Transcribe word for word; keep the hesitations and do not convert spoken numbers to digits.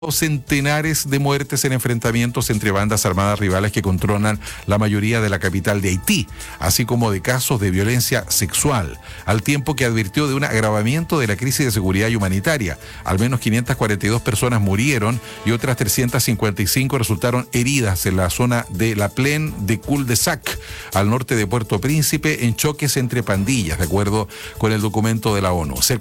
centenares de muertes en enfrentamientos entre bandas armadas rivales que controlan la mayoría de la capital de Haití, así como de casos de violencia sexual, al tiempo que advirtió de un agravamiento de la crisis de seguridad y humanitaria. Al menos quinientas cuarenta y dos personas murieron y otras trescientas cincuenta y cinco resultaron heridas en la zona de la Plaine de Cul-de-Sac, al norte de Puerto Príncipe, en choques entre pandillas, de acuerdo con el documento de la ONU.